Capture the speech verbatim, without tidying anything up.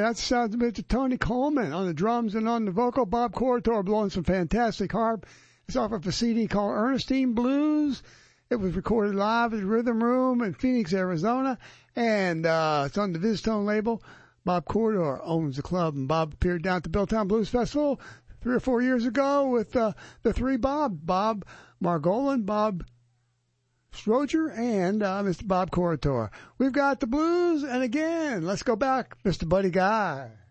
that sounds of Mister Tony Coleman on the drums and on the vocal. Bob Corritore blowing some fantastic harp. It's off of a C D called Ernestine Blues. It was recorded live at the Rhythm Room in Phoenix, Arizona, and uh, it's on the Visitone label. Bob Corritore owns the club, and Bob appeared down at the Billtown Blues Festival three or four years ago with uh, the three Bob, Bob Margolin, Bob Stroger, and uh, Mister Bob Corritore. We've got the blues, and again, let's go back, Mister Buddy Guy.